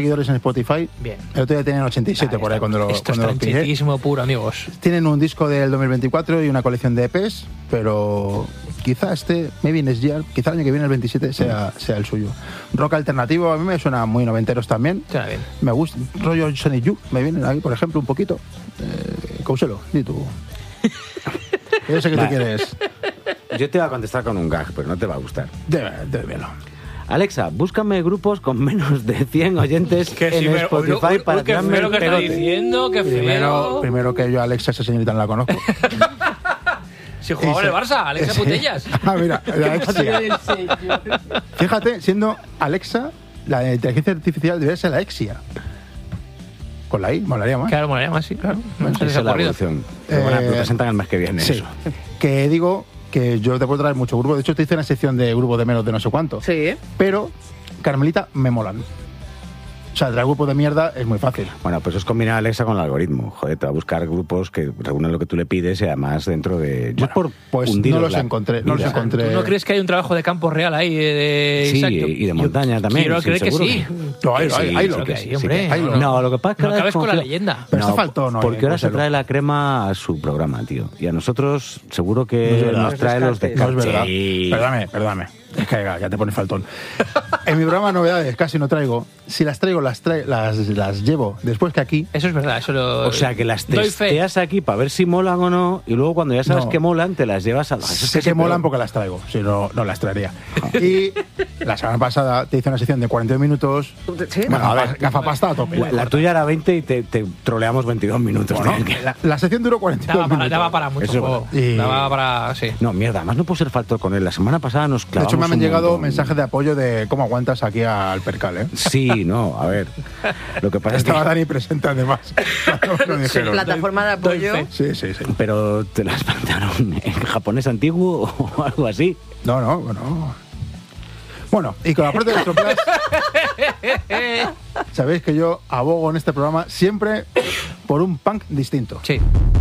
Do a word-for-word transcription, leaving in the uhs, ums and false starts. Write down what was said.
seguidores en Spotify. Bien. El otro día tenían ochenta y siete, ah, por ahí cuando lo Esto cuando es tranchetismo puro, amigos. Tienen un disco del dos mil veinticuatro y una colección de E Pes, pero quizá este, maybe next year, quizá el año que viene, el veintisiete, sea, sea el suyo. Rock alternativo, a mí me suena muy noventeros también. Suena bien. Me gusta. Rollo Sonic Youth, me vienen ahí, por ejemplo, un poquito. Eh, Couselo, di tú. Yo sé que tú quieres. Yo te voy a contestar con un gag, pero no te va a gustar. Démelo. Alexa, búscame grupos con menos de cien oyentes que en si Spotify me, para que tirarme el que está pegote. diciendo, que primero, primero que yo a Alexa, esa señorita no la conozco. Si jugaba en el Barça, Alexa Putellas. Ah, mira, Alexia. Fíjate, siendo Alexa, la inteligencia artificial debería ser Alexia. Con la I, molaría más. Claro, molaría más, sí, claro. Bueno, esa es la evolución. Lo van a Eh, presentar el mes que viene, sí. eso. Que digo que yo te puedo traer mucho grupo. De hecho, te hice una sección de grupos de menos de no sé cuánto. Sí. Pero Carmelita me molan. O sea, traer grupos de mierda es muy fácil. Bueno, pues es combinar a Alexa con el algoritmo. Joder, te va a buscar grupos que reúnen lo que tú le pides y además dentro de... Yo Bueno, por pues hundiros no los la encontré, no los vida. encontré. ¿Tú no crees que hay un trabajo de campo real ahí? De... Sí, Exacto. y de montaña Yo también. Quiero sí, creer que seguro sí. No, hay, Que hay, sí, hay, sí lo que que sí, sí, hombre. sí que hay. No, No, lo que pasa es que... No ahora acabes es con la como- leyenda. Pero No, esto faltó, ¿no? porque ahora se Couselo. trae la crema a su programa, tío. Y a nosotros seguro No es que verdad. nos trae los No es descartes. verdad. Sí. Perdóname, perdóname. Es que ya te pones faltón. En mi programa novedades casi no traigo. Si las traigo, las, tra- las, las llevo después que aquí. Eso es verdad, eso lo... O sea, que las Doy fe. testeas aquí para ver si molan o no, y luego cuando ya sabes No. que molan, te las llevas a... Eso es Sé casi que molan peor. porque las traigo, si no, no las traería. Y la semana pasada te hice una sección de cuarenta y dos minutos. ¿Sí? Bueno, a ver, gafapasta a tope. La, la tuya era veinte y te, te troleamos veintidós minutos. Bueno, tío. la, la sección duró cuarenta y dos Daba para, minutos. daba para mucho Eso es juego. verdad. Y- Daba para... Sí. No, mierda, además no puedo ser factor con él. La semana pasada nos De clavamos hecho, me han un llegado montón. mensajes de apoyo de cómo aguantas aquí al percal, ¿eh? Sí, no, a ver. Lo que pasa es Estaba que... Dani presente, además. cuando me lo dijeron. Plataforma de Doy apoyo. fe. Sí, sí, sí. Pero te las mandaron en japonés antiguo o algo así. No, no, bueno. Bueno, y con la parte de Electroplas, sabéis que yo abogo en este programa siempre por un punk distinto. Sí.